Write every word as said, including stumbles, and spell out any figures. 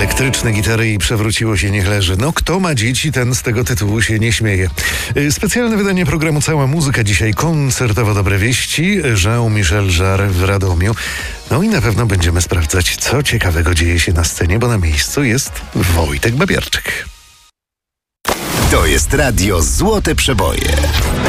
Elektryczne gitary i przewróciło się niech leży. No kto ma dzieci, ten z tego tytułu się nie śmieje. Specjalne wydanie programu Cała Muzyka. Dzisiaj koncertowo dobre wieści. Jean-Michel Jarre w Radomiu. No i na pewno będziemy sprawdzać, co ciekawego dzieje się na scenie, bo na miejscu jest Wojtek Babiarczyk. To jest radio Złote Przeboje.